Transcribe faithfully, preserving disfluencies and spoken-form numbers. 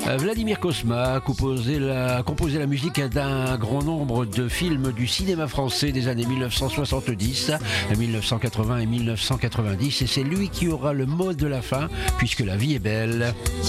Vladimir Cosma a composé la, composé la musique d'un grand nombre de films du cinéma français des années mille neuf cent soixante-dix, mille neuf cent quatre-vingts et mille neuf cent quatre-vingt-dix, et c'est lui qui aura le mot de la fin, puisque la vie est belle.